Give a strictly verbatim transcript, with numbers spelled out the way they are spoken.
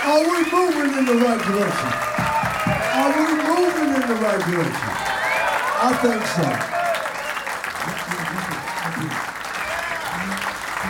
Are we moving in the right direction? Are we moving in the right direction? I think so.